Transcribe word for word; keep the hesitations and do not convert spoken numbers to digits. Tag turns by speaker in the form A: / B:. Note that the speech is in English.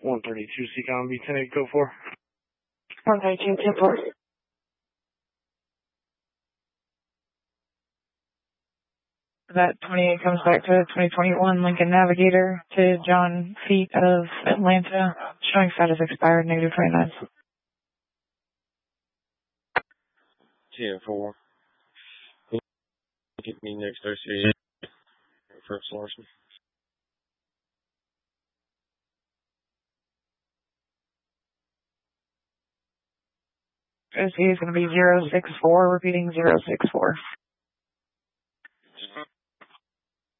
A: one thirty-two C COM B ten eight, go for.
B: one thirty-two, ten four. That twenty-eight comes back to twenty twenty-one Lincoln Navigator to John Feet of Atlanta, showing status expired, negative twenty-nine.
A: ten four. Get me next O C A for Larson.
B: O C A is going to be zero six four, repeating zero six four.